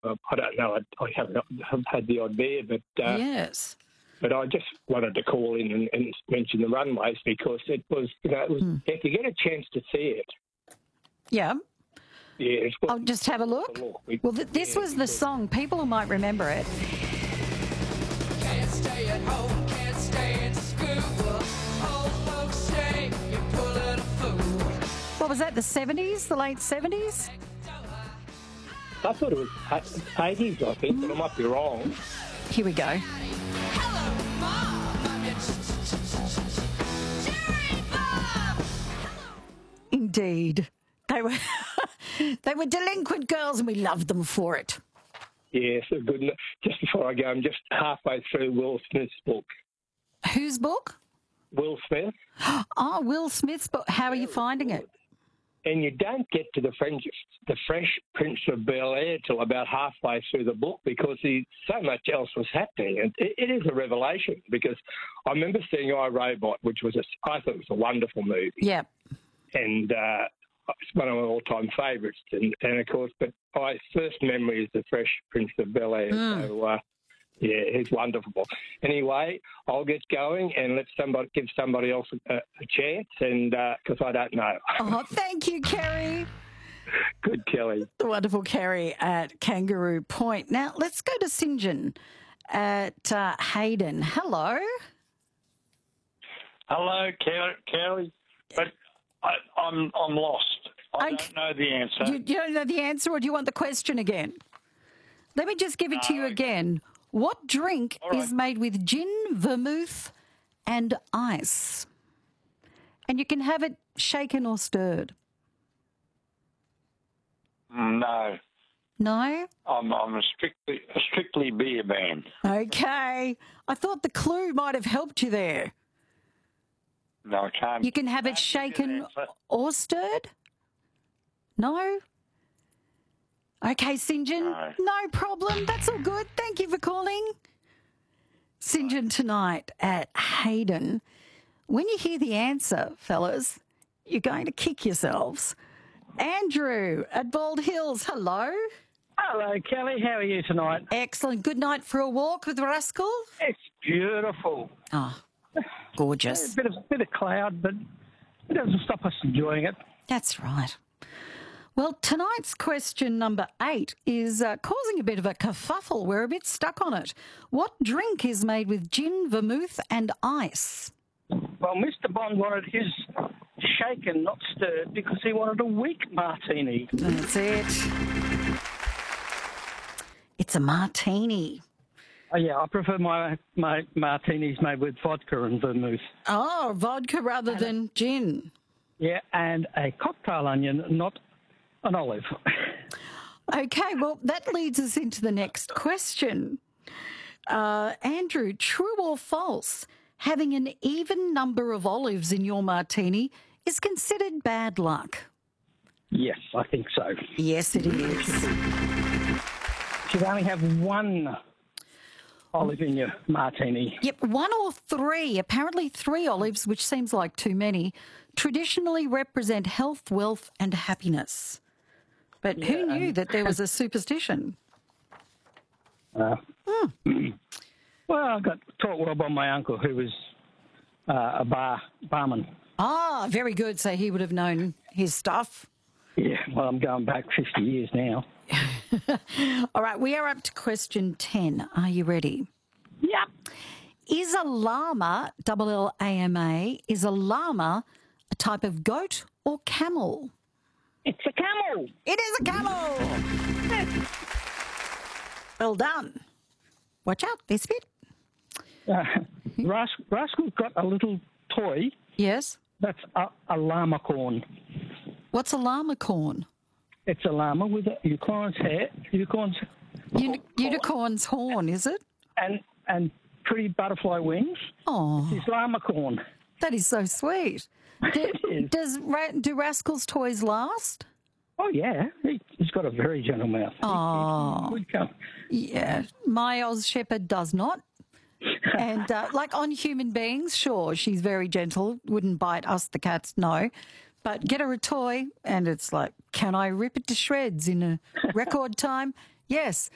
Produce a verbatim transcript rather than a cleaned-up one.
uh, I don't know. I, I haven't have had the odd beer, but uh, Yes. but I just wanted to call in and, and mention the runways because it was, you know, it was, Mm. if you get a chance to see it, Yeah. yeah, it's I'll just have a look. look. We- Well, th- this yeah, was the because- song. People might remember it. Can't stay at home, can't stay in school. Old folks say you're pulling a fool. What was that, the seventies, the late seventies? I thought it was eighties, I think, but I might be wrong. Here we go. Hello, Mom. I'm your Jerry Bob. Indeed. They were, they were delinquent girls and we loved them for it. Yes, a good. Just before I go, I'm just halfway through Will Smith's book. Whose book? Will Smith. Oh, Will Smith's book. How are you finding it? And you don't get to the French, the Fresh Prince of Bel-Air till about halfway through the book because he, so much else was happening. And it, it is a revelation because I remember seeing I, Robot, which was, a, I thought it was a wonderful movie. Yeah. And uh, it's one of my all-time favourites. And, and, of course, but my first memory is the Fresh Prince of Bel-Air. Mm. So, uh, yeah, he's wonderful. Anyway, I'll get going and let somebody give somebody else a, a chance, and because I don't know. Oh, thank you, Kerry. Good, Kelly. The wonderful Kerry at Kangaroo Point. Now, let's go to Saint John at uh, Hayden. Hello. Hello, Kel- Kelly. But I, I'm I'm lost. I Okay. don't know the answer. You, you don't know the answer, or do you want the question again? Let me just give it to you No. again. What drink All right. is made with gin, vermouth, and ice? And you can have it shaken or stirred. No, No? I'm I'm a strictly a strictly beer man. Okay. I thought the clue might have helped you there. No, I can't. You can have it can't give you an shaken answer. or stirred? No? Okay, Saint John, No. no problem. That's all good. Thank you for calling. Saint John tonight at Hayden. When you hear the answer, fellas, you're going to kick yourselves. Andrew at Bald Hills, hello. Hello, Kelly. How are you tonight? Excellent. Good night for a walk with Rascal. It's beautiful. Oh, A gorgeous. bit of bit of cloud, but it doesn't stop us enjoying it. That's right. Well, tonight's question number eight is uh, causing a bit of a kerfuffle. We're a bit stuck on it. What drink is made with gin, vermouth, and ice? Well, Mister Bond wanted his shaken, not stirred, because he wanted a weak martini. That's it. It's a martini. Oh, yeah, I prefer my, my martinis made with vodka and vermouth. Oh, vodka rather than gin. Yeah, and a cocktail onion, not an olive. Okay, well, that leads us into the next question. Uh, Andrew, true or false? Having an even number of olives in your martini is considered bad luck. Yes, I think so. Yes, it is. You should only have one olive in your martini. Yep, one or three, apparently three olives, which seems like too many, traditionally represent health, wealth, and happiness. But who Yeah, knew and- that there was a superstition? Uh, Well, I got taught well by my uncle, who was uh, a bar barman. Ah, very good. So he would have known his stuff. Yeah, well, I'm going back fifty years now. All right, we are up to question ten. Are you ready? Yep. Is a llama, double L A M A, is a llama a type of goat or camel? It's a camel. It is a camel. Well done. Watch out, this bit. Uh, Ras- Rascal's got a little toy. Yes. That's a, a llama corn. What's a llama corn? It's a llama with a unicorn's hair, unicorn's Uni- unicorn's horn, is it? and and pretty butterfly wings. Oh, It's llama corn. that is so sweet. Do, is. does Ra- do Rascal's toys last? Oh yeah, he, he's got a very gentle mouth. Oh, Good come. yeah. My Oz Shepherd does not. And uh, like on human beings, sure, she's very gentle, wouldn't bite us, the cats, no. But get her a toy and it's like, can I rip it to shreds in a record time? Yes.